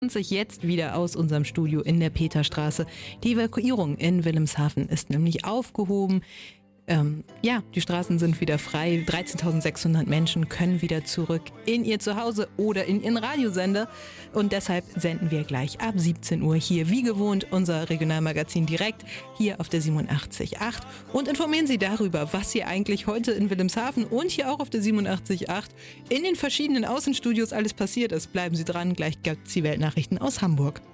sich jetzt wieder aus unserem Studio in der Peterstraße. Die Evakuierung in Wilhelmshaven ist nämlich aufgehoben. Die Straßen sind wieder frei. 13.600 Menschen können wieder zurück in ihr Zuhause oder in ihren Radiosender. Und deshalb senden wir gleich ab 17 Uhr hier wie gewohnt unser Regionalmagazin direkt hier auf der 87.8 und informieren Sie darüber, was hier eigentlich heute in Wilhelmshaven und hier auch auf der 87.8 in den verschiedenen Außenstudios alles passiert ist. Bleiben Sie dran, gleich gibt's die Weltnachrichten aus Hamburg.